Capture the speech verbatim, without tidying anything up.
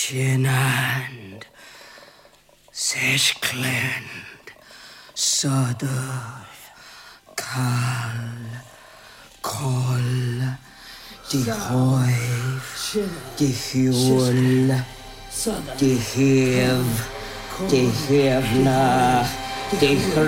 Tjenand, særsklænd, sødder, kald, kold, de høj, de hjul, de hev, de hevna, de